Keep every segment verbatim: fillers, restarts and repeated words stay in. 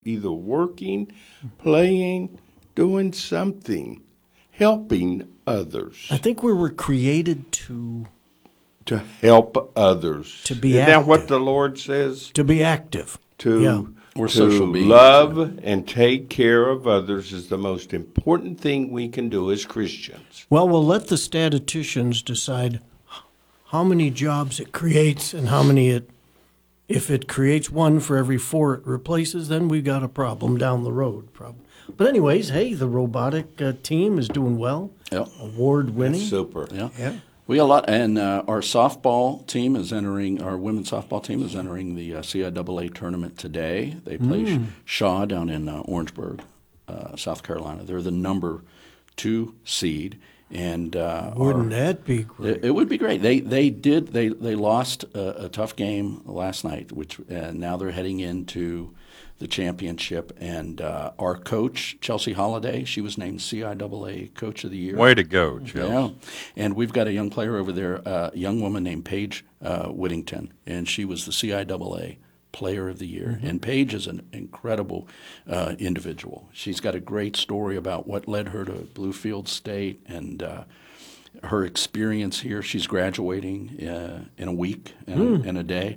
either working, playing, doing something, helping others. I think we were created to To help others. To be Isn't that what active. the Lord says? to be active. To, Yeah. We're to social beings, love and take care of others is the most important thing we can do as Christians. Well, we'll let the statisticians decide how many jobs it creates and how many it. If it creates one for every four it replaces, then we've got a problem down the road. Problem. But anyways, hey, the robotic uh, team is doing well. Yep. Award winning. Super. Yeah. Yeah. We got a lot, and uh, our softball team is entering. Our women's softball team is entering the uh, C I A A tournament today. They play Mm. Shaw down in uh, Orangeburg, uh, South Carolina. They're the number two seed, and uh, Wouldn't our- that be great? It, it would be great. They they did they they lost a, a tough game last night, which and now they're heading into the championship. And uh, our coach Chelsea Holliday, she was named C I A A Coach of the Year. Way to go, Chelsea. Yeah, and we've got a young player over there, uh, a young woman named Paige uh, Whittington, and she was the C I A A Player of the Year. Mm-hmm. And Paige is an incredible uh, individual. She's got a great story about what led her to Bluefield State and uh, her experience here. She's graduating uh, in a week and, in a day,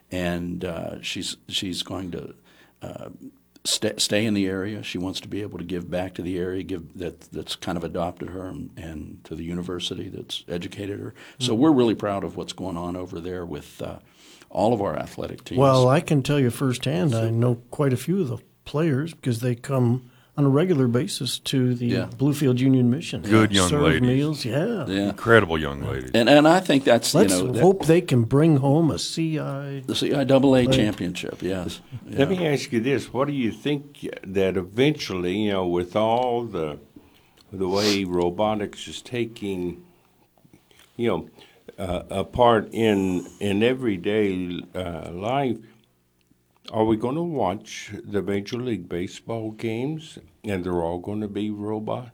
and uh, she's she's going to. Uh, Stay, stay in the area. She wants to be able to give back to the area, give that that's kind of adopted her, and, and to the university that's educated her. So we're really proud of what's going on over there with uh, all of our athletic teams. Well, I can tell you firsthand, I know quite a few of the players because they come on a regular basis to the Yeah. Bluefield Union Mission. Good young Serve ladies. meals, yeah. yeah, Incredible young ladies. and and I think that's Let's you know that- hope they can bring home a C I. the C I A A championship. Yes. Yeah. Let me ask you this: what do you think that eventually, you know, with all the the way robotics is taking, you know, uh, a part in in everyday uh, life, are we going to watch the Major League Baseball games and they're all going to be robots?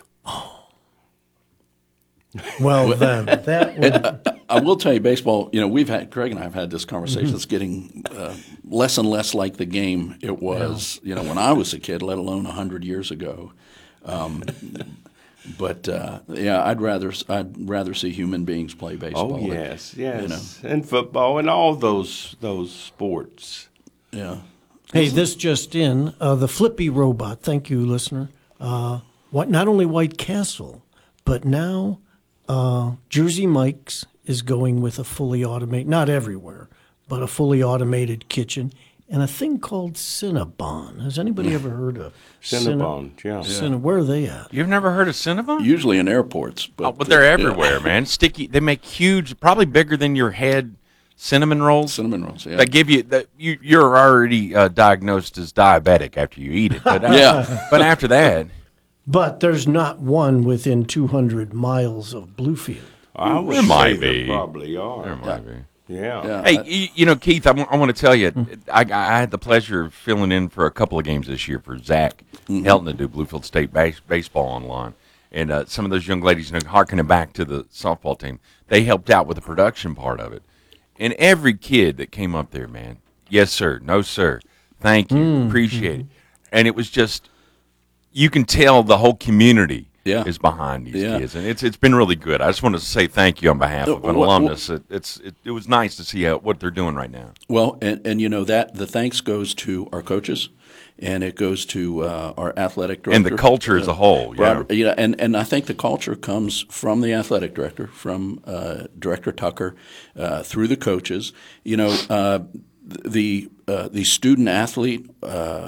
Well, then, that would, I will tell you, baseball. You know, we've had Craig and I have had this conversation. Mm-hmm. It's getting uh, less and less like the game it was. You know, when I was a kid, let alone a hundred years ago. Um, but uh, yeah, I'd rather I'd rather see human beings play baseball. Oh yes, yes, You know. and football and all those those sports. Yeah. hey, this just in, uh, the Flippy robot, thank you, listener. Uh, what, not only White Castle, but now uh, Jersey Mike's is going with a fully automated, not everywhere, but a fully automated kitchen and a thing called Cinnabon. Has anybody ever heard of Cinnabon, yeah. Cinna, where are they at? You've never heard of Cinnabon? Usually in airports, but Oh, but they're uh, everywhere, man. Sticky. They make huge, probably bigger than your head, cinnamon rolls. Cinnamon rolls. Yeah. They give you that. You you're already uh, diagnosed as diabetic after you eat it. But, uh, Yeah. But after that, But there's not one within two hundred miles of Bluefield. I would There say might there be. probably are. there might be. Yeah. Yeah. Hey, you, you know, Keith, I want to tell you, I, I had the pleasure of filling in for a couple of games this year for Zach Helton to do Bluefield State base, baseball online. And uh, some of those young ladies, you know, harkening back to the softball team, they helped out with the production part of it. And every kid that came up there, man, yes, sir, no, sir, thank you, appreciate it. And it was just, you can tell the whole community Yeah. is behind these Yeah. kids. And it's it's been really good. I just want to say thank you on behalf of an What- what- alumnus. It, it's, it, it was nice to see how, what they're doing right now. Well, and, and you know that the thanks goes to our coaches, and it goes to uh, our athletic director And the culture as a whole, yeah. Robert- yeah, and and I think the culture comes from the athletic director, from uh, Director Tucker, uh, through the coaches. You know, uh, the uh, the student athlete. Uh,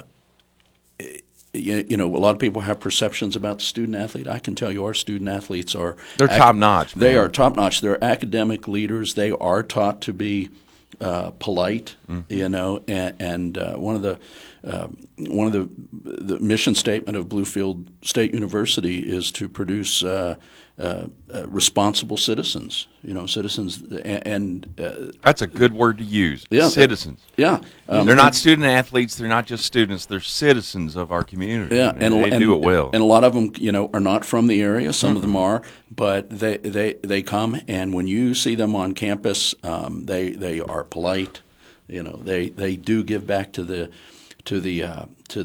you, you know, a lot of people have perceptions about the student athlete. I can tell you, our student athletes are They're top-notch, They man. are top notch. They're academic leaders. They are taught to be uh, polite. Mm-hmm. You know, and, and uh, one of the uh, one of the the mission statement of Bluefield State University is to produce uh, uh, uh, responsible citizens. You know, citizens, and, and uh, That's a good word to use. Yeah. Citizens. yeah, um, they're not student athletes. They're not just students. They're citizens of our community. Yeah, and, they and, do it well. And a lot of them, you know, are not from the area. Some Mm-hmm. of them are, but they, they, they come, and when you see them on campus, um, they they are polite. You know, they, they do give back to the to the uh, to